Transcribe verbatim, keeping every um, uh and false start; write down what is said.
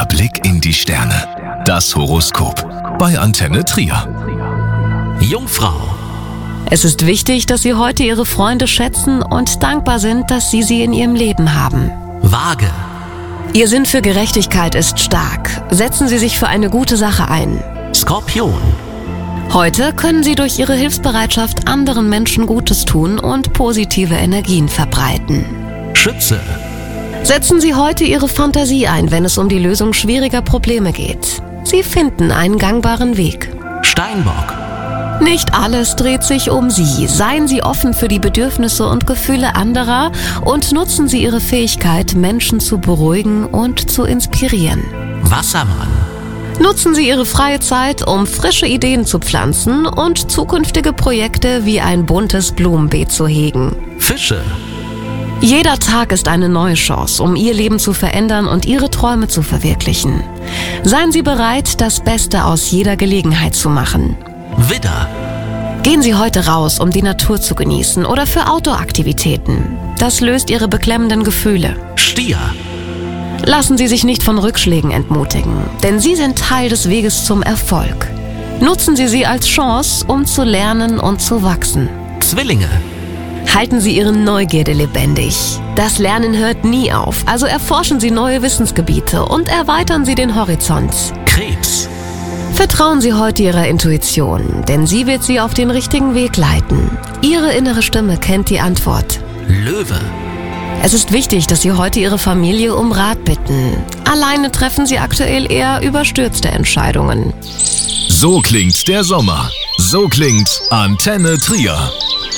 Der Blick in die Sterne. Das Horoskop. Bei Antenne Trier. Jungfrau. Es ist wichtig, dass Sie heute Ihre Freunde schätzen und dankbar sind, dass Sie sie in Ihrem Leben haben. Waage. Ihr Sinn für Gerechtigkeit ist stark. Setzen Sie sich für eine gute Sache ein. Skorpion. Heute können Sie durch Ihre Hilfsbereitschaft anderen Menschen Gutes tun und positive Energien verbreiten. Schütze. Setzen Sie heute Ihre Fantasie ein, wenn es um die Lösung schwieriger Probleme geht. Sie finden einen gangbaren Weg. Steinbock. Nicht alles dreht sich um Sie. Seien Sie offen für die Bedürfnisse und Gefühle anderer und nutzen Sie Ihre Fähigkeit, Menschen zu beruhigen und zu inspirieren. Wassermann. Nutzen Sie Ihre freie Zeit, um frische Ideen zu pflanzen und zukünftige Projekte wie ein buntes Blumenbeet zu hegen. Fische. Jeder Tag ist eine neue Chance, um Ihr Leben zu verändern und Ihre Träume zu verwirklichen. Seien Sie bereit, das Beste aus jeder Gelegenheit zu machen. Widder. Gehen Sie heute raus, um die Natur zu genießen oder für Outdoor-Aktivitäten. Das löst Ihre beklemmenden Gefühle. Stier. Lassen Sie sich nicht von Rückschlägen entmutigen, denn sie sind Teil des Weges zum Erfolg. Nutzen Sie sie als Chance, um zu lernen und zu wachsen. Zwillinge. Halten Sie Ihre Neugierde lebendig. Das Lernen hört nie auf, also erforschen Sie neue Wissensgebiete und erweitern Sie den Horizont. Krebs. Vertrauen Sie heute Ihrer Intuition, denn sie wird Sie auf den richtigen Weg leiten. Ihre innere Stimme kennt die Antwort. Löwe. Es ist wichtig, dass Sie heute Ihre Familie um Rat bitten. Alleine treffen Sie aktuell eher überstürzte Entscheidungen. So klingt der Sommer. So klingt Antenne Trier.